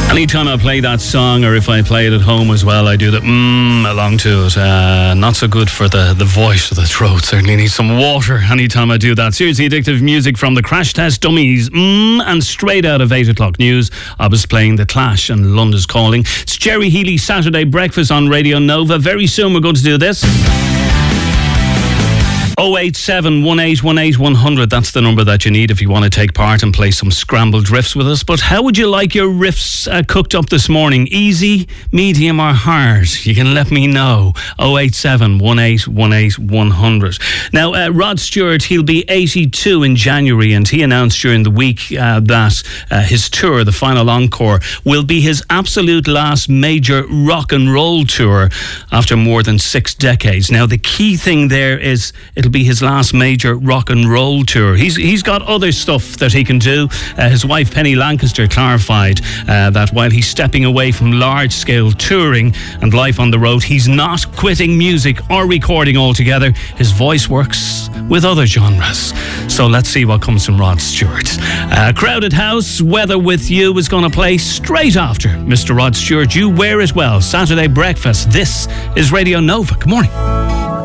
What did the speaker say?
Anytime I play that song, or if I play it at home as well, I do the along to it. Not so good for the voice or the throat. Certainly need some water anytime I do that. Seriously addictive music from the Crash Test Dummies. And straight out of 8 o'clock news, I was playing The Clash and London's Calling. It's Jerry Healy Saturday Breakfast on Radio Nova. Very soon we're going to do this. 087 1818 100. That's the number that you need if you want to take part and play some scrambled riffs with us. But how would you like your riffs cooked up this morning? Easy, medium or hard? You can let me know. 087 1818 100. Now, Rod Stewart, he'll be 82 in January, and he announced during the week that his tour, the final encore, will be his absolute last major rock and roll tour after more than 6 decades. Now, the key thing there is it'll be his last major rock and roll tour. He's got other stuff that he can do. His wife Penny Lancaster clarified that while he's stepping away from large-scale touring and life on the road, he's not quitting music or recording altogether. His voice works with other genres. So let's see what comes from Rod Stewart. Crowded House, Weather With You is going to play straight after Mr. Rod Stewart. You wear it well. Saturday breakfast. This is Radio Nova. Good morning.